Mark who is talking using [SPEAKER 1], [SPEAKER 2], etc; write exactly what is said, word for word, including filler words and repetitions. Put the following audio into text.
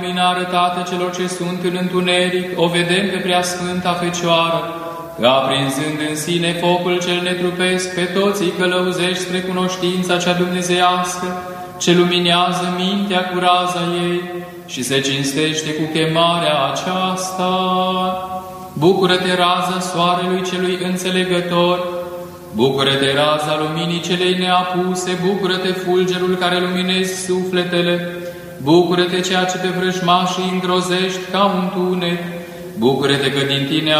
[SPEAKER 1] Lumina arătată celor ce sunt în întuneric, o vedem pe Preasfânta Fecioară, că aprinzând în sine focul cel netrupesc, pe toți îi călăuzești spre cunoștința cea dumnezeiască, ce luminează mintea cu raza ei și se cinstește cu chemarea aceasta. Bucură-te, raza soarelui celui înțelegător, bucură-te, raza luminii celei neapuse, bucură-te, fulgerul care luminezi sufletele, bucură-te, ceea ce pe vrăjmașii îngrozești ca un tunec, bucură-te că din tine